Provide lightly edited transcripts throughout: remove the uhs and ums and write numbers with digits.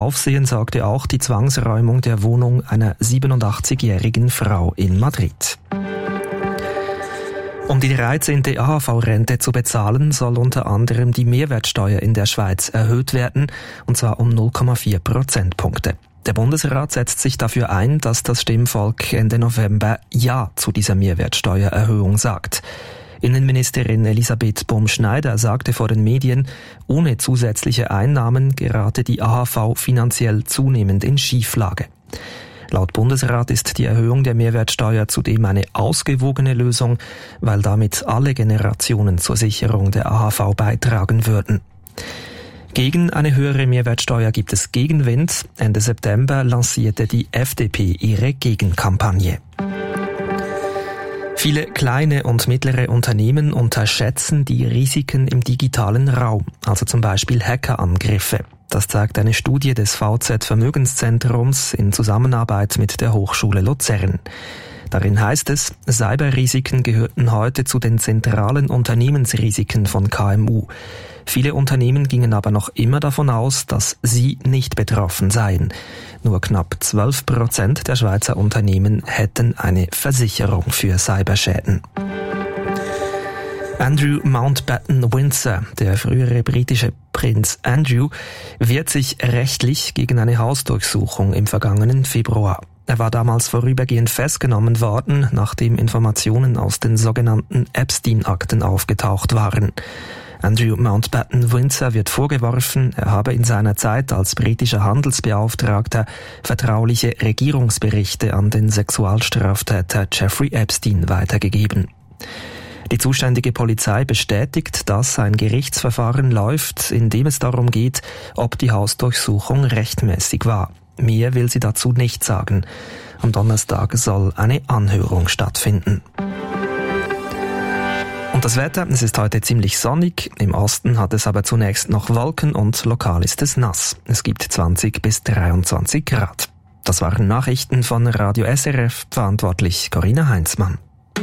Aufsehen sorgte auch die Zwangsräumung der Wohnung einer 87-jährigen Frau in Madrid. Um die 13. AHV-Rente zu bezahlen, soll unter anderem die Mehrwertsteuer in der Schweiz erhöht werden, und zwar um 0,4 Prozentpunkte. Der Bundesrat setzt sich dafür ein, dass das Stimmvolk Ende November Ja zu dieser Mehrwertsteuererhöhung sagt. Innenministerin Elisabeth Bumschneider sagte vor den Medien, ohne zusätzliche Einnahmen gerate die AHV finanziell zunehmend in Schieflage. Laut Bundesrat ist die Erhöhung der Mehrwertsteuer zudem eine ausgewogene Lösung, weil damit alle Generationen zur Sicherung der AHV beitragen würden. Gegen eine höhere Mehrwertsteuer gibt es Gegenwind. Ende September lancierte die FDP ihre Gegenkampagne. Viele kleine und mittlere Unternehmen unterschätzen die Risiken im digitalen Raum, also zum Beispiel Hackerangriffe. Das zeigt eine Studie des VZ Vermögenszentrums in Zusammenarbeit mit der Hochschule Luzern. Darin heißt es, Cyberrisiken gehörten heute zu den zentralen Unternehmensrisiken von KMU. Viele Unternehmen gingen aber noch immer davon aus, dass sie nicht betroffen seien. Nur knapp 12% der Schweizer Unternehmen hätten eine Versicherung für Cyberschäden. Andrew Mountbatten-Windsor, der frühere britische Prinz Andrew, wehrt sich rechtlich gegen eine Hausdurchsuchung im vergangenen Februar. Er war damals vorübergehend festgenommen worden, nachdem Informationen aus den sogenannten Epstein-Akten aufgetaucht waren. Andrew Mountbatten-Windsor wird vorgeworfen, er habe in seiner Zeit als britischer Handelsbeauftragter vertrauliche Regierungsberichte an den Sexualstraftäter Jeffrey Epstein weitergegeben. Die zuständige Polizei bestätigt, dass ein Gerichtsverfahren läuft, in dem es darum geht, ob die Hausdurchsuchung rechtmäßig war. Mehr will sie dazu nicht sagen. Am Donnerstag soll eine Anhörung stattfinden. Und das Wetter, es ist heute ziemlich sonnig. Im Osten hat es aber zunächst noch Wolken und lokal ist es nass. Es gibt 20 bis 23 Grad. Das waren Nachrichten von Radio SRF, verantwortlich Corinna Heinzmann.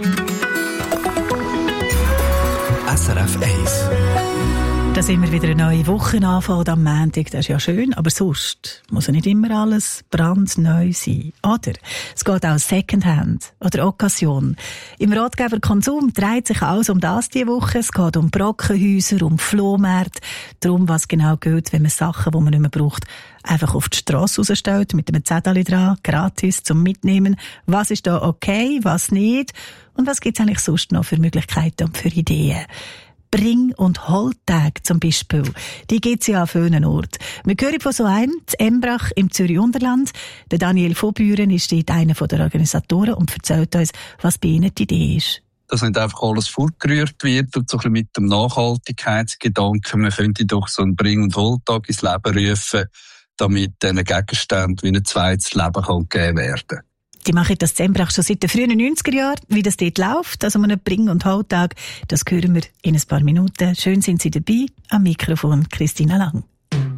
SRF 1. Da sind wir wieder eine neue Woche anfangen am Montag. Das ist ja schön, aber sonst muss ja nicht immer alles brandneu sein. Oder es geht auch Secondhand oder Occasion. Im Ratgeber Konsum dreht sich alles um das diese Woche. Es geht um Brockenhäuser, um Flohmärkte, darum, was genau geht, wenn man Sachen, die man nicht mehr braucht, einfach auf die Strasse rausstellt, mit einem Zettel dran, gratis zum Mitnehmen. Was ist da okay, was nicht? Und was gibt es eigentlich sonst noch für Möglichkeiten und für Ideen? Bring- und Holtag zum Beispiel, die gibt es ja an vielen Orten. Wir hören von so einem, in Embrach im Zürich-Unterland. Der Daniel Vobüren ist dort einer der Organisatoren und erzählt uns, was bei ihnen die Idee ist. Dass nicht einfach alles fortgerührt wird und so ein bisschen mit dem Nachhaltigkeitsgedanken, man könnte doch so einen Bring- und Holtag ins Leben rufen, damit diesen Gegenständen wie ein zweites Leben gegeben werden kann. Die machen das in Embrach schon seit den frühen 90er Jahren, wie das dort läuft. Also einen Bring- und Holtag, das hören wir in ein paar Minuten. Schön sind Sie dabei. Am Mikrofon Christina Lang.